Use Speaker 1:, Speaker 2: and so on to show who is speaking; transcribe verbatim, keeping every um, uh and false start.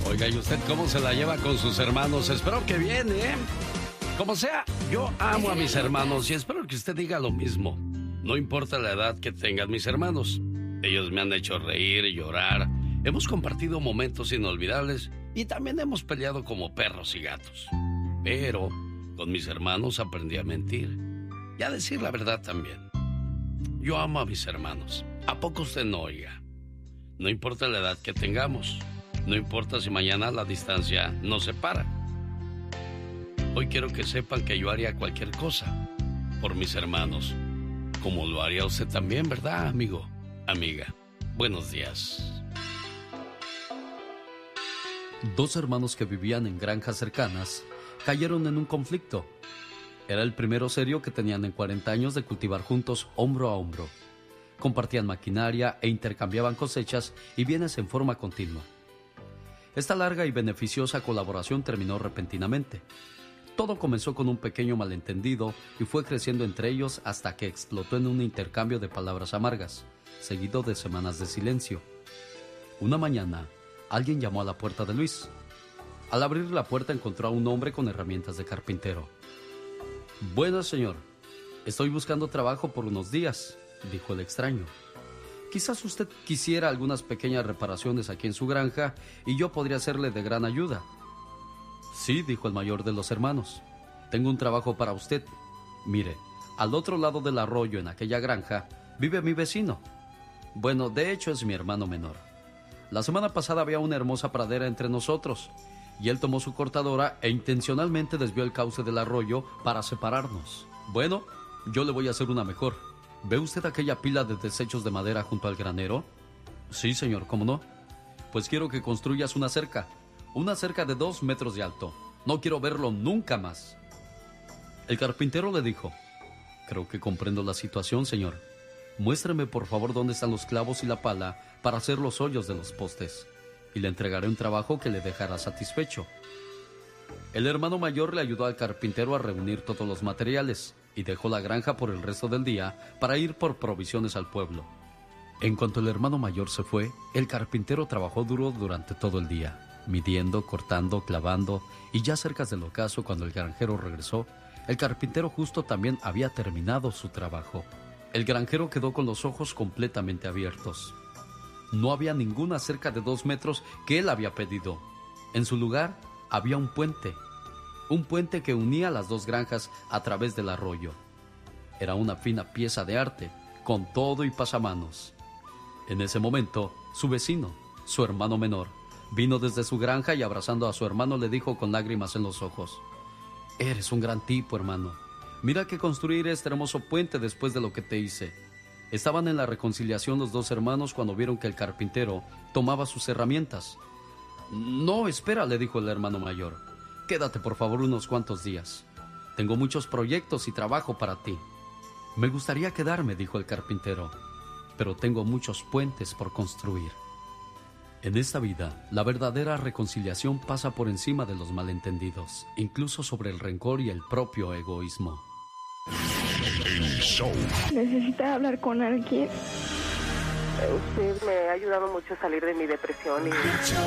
Speaker 1: Oiga, ¿y usted cómo se la lleva con sus hermanos? Espero que bien, ¿eh? Como sea, yo amo a mis hermanos y espero que usted diga lo mismo. No importa la edad que tengan mis hermanos. Ellos me han hecho reír y llorar. Hemos compartido momentos inolvidables y también hemos peleado como perros y gatos. Pero con mis hermanos aprendí a mentir y a decir la verdad también. Yo amo a mis hermanos. ¿A poco usted no, oiga? No importa la edad que tengamos. No importa si mañana la distancia nos separa. Hoy quiero que sepan que yo haría cualquier cosa por mis hermanos. Como lo haría usted también, ¿verdad, amigo? Amiga, buenos días. Dos hermanos que vivían en granjas cercanas cayeron en un conflicto. Era el primero serio que tenían en cuarenta años de cultivar juntos hombro a hombro. Compartían maquinaria e intercambiaban cosechas y bienes en forma continua. Esta larga y beneficiosa colaboración terminó repentinamente. Todo comenzó con un pequeño malentendido y fue creciendo entre ellos hasta que explotó en un intercambio de palabras amargas, seguido de semanas de silencio. Una mañana, alguien llamó a la puerta de Luis. Al abrir la puerta encontró a un hombre con herramientas de carpintero. «Buenas, señor. Estoy buscando trabajo por unos días», dijo el extraño. «Quizás usted quisiera algunas pequeñas reparaciones aquí en su granja y yo podría serle de gran ayuda». «Sí», dijo el mayor de los hermanos. «Tengo un trabajo para usted. Mire, al otro lado del arroyo en aquella granja vive mi vecino. Bueno, de hecho es mi hermano menor. La semana pasada había una hermosa pradera entre nosotros y él tomó su cortadora e intencionalmente desvió el cauce del arroyo para separarnos. Bueno, yo le voy a hacer una mejor. ¿Ve usted aquella pila de desechos de madera junto al granero?» «Sí, señor, ¿cómo no? Pues quiero que construyas una cerca. Una cerca de dos metros de alto. No quiero verlo nunca más». El carpintero le dijo: «Creo que comprendo la situación, señor. Muéstrame por favor dónde están los clavos y la pala para hacer los hoyos de los postes, y le entregaré un trabajo que le dejará satisfecho». El hermano mayor le ayudó al carpintero a reunir todos los materiales y dejó la granja por el resto del día para ir por provisiones al pueblo. En cuanto el hermano mayor se fue, el carpintero trabajó duro durante todo el día, midiendo, cortando, clavando, y ya cerca del ocaso, cuando el granjero regresó, el carpintero justo también había terminado su trabajo. El granjero quedó con los ojos completamente abiertos. No había ninguna cerca de dos metros que él había pedido. En su lugar había un puente, un puente que unía las dos granjas a través del arroyo. Era una fina pieza de arte, con todo y pasamanos. En ese momento, su vecino, su hermano menor, vino desde su granja y abrazando a su hermano le dijo con lágrimas en los ojos: «Eres un gran tipo, hermano. Mira que construir este hermoso puente después de lo que te hice». Estaban en la reconciliación los dos hermanos cuando vieron que el carpintero tomaba sus herramientas. «No, espera», le dijo el hermano mayor. «Quédate por favor unos cuantos días. Tengo muchos proyectos y trabajo para ti». «Me gustaría quedarme», dijo el carpintero, «pero tengo muchos puentes por construir». En esta vida, la verdadera reconciliación pasa por encima de los malentendidos, incluso sobre el rencor y el propio egoísmo.
Speaker 2: El show.
Speaker 3: ¿Necesita hablar con alguien?
Speaker 4: Usted me ha ayudado mucho a salir de mi depresión y...